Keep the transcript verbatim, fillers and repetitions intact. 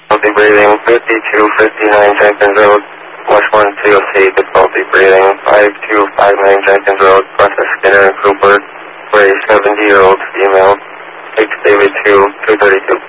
Difficulty breathing. fifty-two fifty-nine Jenkins Road. West one C O C. Difficulty breathing. five two five nine Jenkins Road. Process Skinner and Cooper. For a seventy-year-old female. H David two two thirty-two.